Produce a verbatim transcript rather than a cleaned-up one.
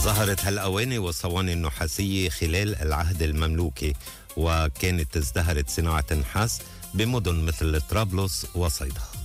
ظهرت هالأواني والصواني النحاسية خلال العهد المملوكي، وكانت ازدهرت صناعة النحاس بمدن مثل طرابلس وصيدا.